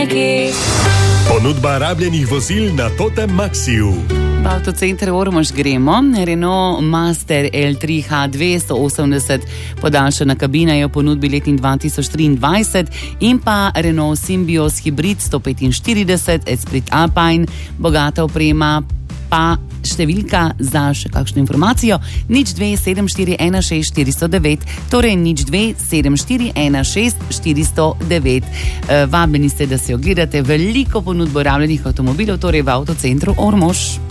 Ponudba rabljenih vozil na Totem Maxiju. V avtocenter Ormož gremo. Renault Master L3 H2 180 podaljšana kabina je v ponudbi letni 2023 in pa Renault Symbios Hybrid 145 Esprit Alpine, bogata oprema pa številka za še kakšno informacijo 027416 409, torej 027416 409. Vabljeni ste, da se ogledate veliko ponudbo rabljenih avtomobilov, torej v avtocentru Ormož.